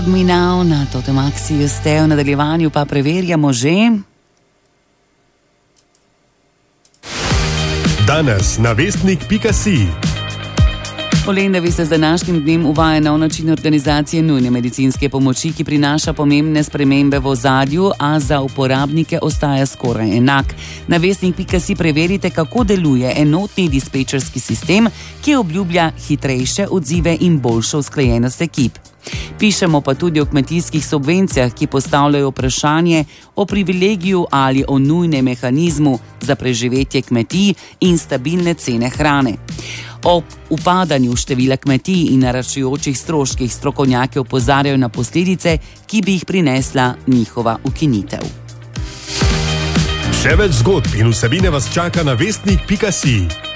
Minal na Totemaxiju ste, v nadaljevanju pa preverjamo že. Danes na vestnik.si. V Lendavi se z današnjim dnem uvaja nov način organizacije nujne medicinske pomoči, ki prinaša pomembne spremembe v ozadju, a za uporabnike ostaja skoraj enak. Na vestnik.si preverite, kako deluje enotni dispečerski sistem, ki obljublja hitrejše odzive in boljšo usklajenost ekip. Pišemo pa tudi o kmetijskih subvencijah, ki postavljajo vprašanje o privilegiju ali o nujnem mehanizmu za preživetje kmetij in stabilne cene hrane. O upadanju števila kmetij in naraščajočih stroških strokovnjaki opozarjajo na posledice, ki bi jih prinesla njihova ukinitev. Še več zgodb in vsebine vas čaka na vestnik.si.